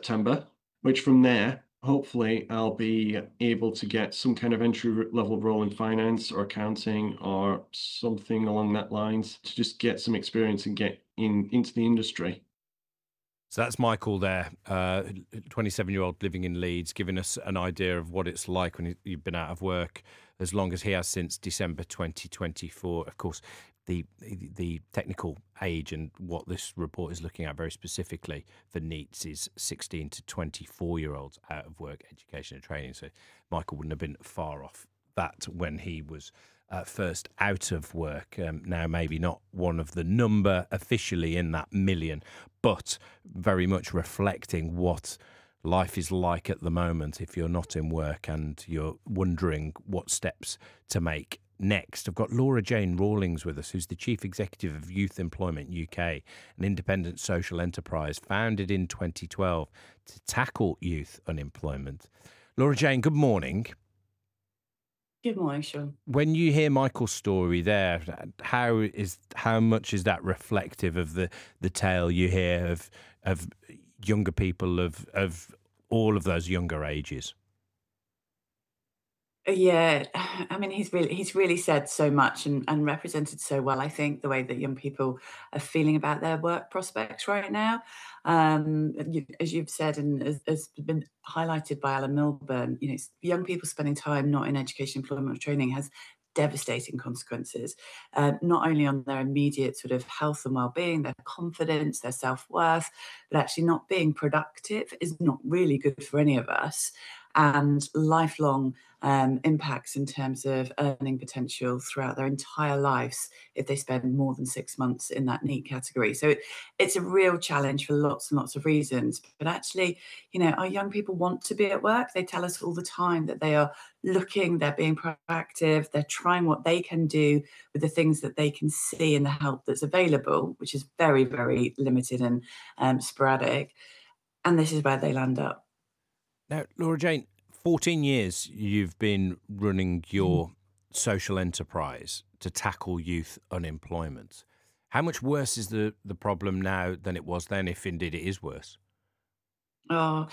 September, which from there, hopefully, I'll be able to get some kind of entry level role in finance or accounting or something along that lines to just get some experience and get into the industry. So that's Michael there, 27-year-old living in Leeds, giving us an idea of what it's like when you've been out of work as long as he has since December 2024. Of course, the technical age and what this report is looking at very specifically for NEETs is 16 to 24-year-olds out of work, education and training. So Michael wouldn't have been far off that when he was first out of work. Now, maybe not one of the number officially in that million, but very much reflecting what life is like at the moment if you're not in work and you're wondering what steps to make next. I've got Laura Jane Rawlings with us, who's the Chief Executive of Youth Employment UK, an independent social enterprise founded in 2012 to tackle youth unemployment. Laura Jane, good morning. Good morning, Sean. When you hear Michael's story there, how much is that reflective of the tale you hear of younger people of all of those younger ages? Yeah, I mean, he's really said so much and represented so well, I think, the way that young people are feeling about their work prospects right now. As you've said, and has been highlighted by Alan Milburn, young people spending time not in education, employment, or training has devastating consequences, not only on their immediate sort of health and well-being, their confidence, their self-worth, but actually not being productive is not really good for any of us, and lifelong impacts in terms of earning potential throughout their entire lives if they spend more than 6 months in that NEET category. So it's a real challenge for lots and lots of reasons. But actually, our young people want to be at work. They tell us all the time that they are looking, they're being proactive, they're trying what they can do with the things that they can see and the help that's available, which is very, very limited and sporadic. And this is where they land up. Now, Laura Jane, 14 years you've been running your social enterprise to tackle youth unemployment. How much worse is the problem now than it was then, if indeed it is worse? Oh,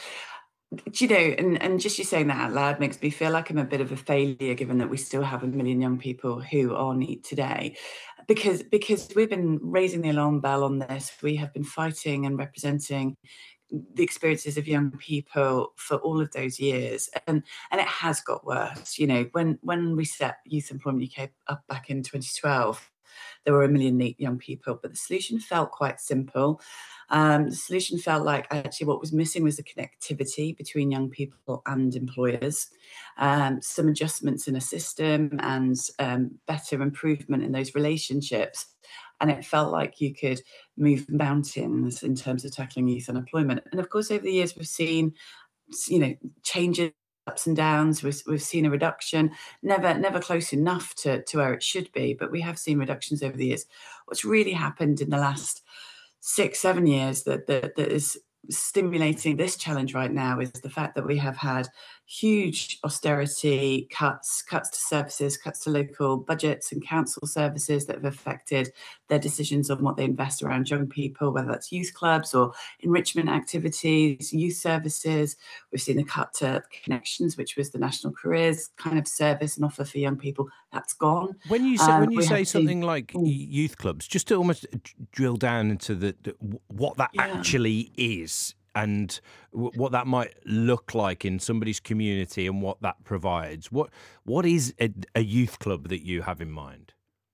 and just you saying that out loud makes me feel like I'm a bit of a failure, given that we still have a million young people who are NEET today, because we've been raising the alarm bell on this. We have been fighting and representing the experiences of young people for all of those years, and it has got worse. When we set Youth Employment UK up back in 2012, there were a million NEET young people, but the solution felt quite simple. The solution felt like actually what was missing was the connectivity between young people and employers, some adjustments in a system, and better improvement in those relationships. And it felt like you could move mountains in terms of tackling youth unemployment. And of course, over the years, we've seen, changes, ups and downs. We've seen a reduction, never close enough to where it should be, but we have seen reductions over the years. What's really happened in the last 6, 7 years that is stimulating this challenge right now is the fact that we have had huge austerity cuts to services, cuts to local budgets and council services that have affected their decisions on what they invest around young people, whether that's youth clubs or enrichment activities, youth services. We've seen a cut to Connections, which was the national careers kind of service and offer for young people. That's gone. When you We have say seen. something like youth clubs, just to almost drill down into what that Yeah. actually is and what that might look like in somebody's community and what that provides. What is a youth club that you have in mind?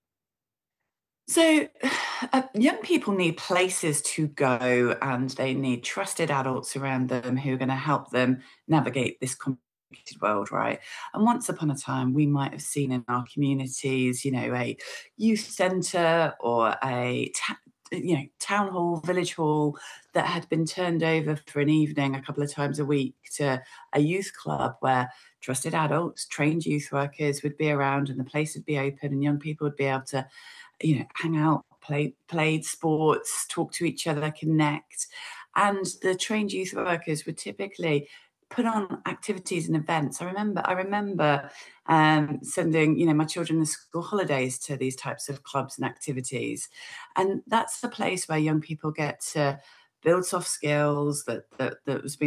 So, young people need places to go, and they need trusted adults around them who are going to help them navigate this complicated world, right? And once upon a time, we might have seen in our communities, a youth centre or town hall, village hall that had been turned over for an evening a couple of times a week to a youth club where trusted adults, trained youth workers would be around, and the place would be open, and young people would be able to hang out, played sports, talk to each other, connect. And the trained youth workers would typically put on activities and events. I remember sending, my children in school holidays to these types of clubs and activities. And that's the place where young people get to build soft skills that was being